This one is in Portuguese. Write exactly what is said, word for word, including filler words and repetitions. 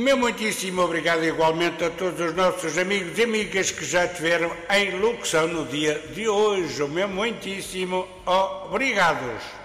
meu muitíssimo obrigado igualmente a todos os nossos amigos e amigas que já estiveram em locução no dia de hoje. O meu muitíssimo obrigados.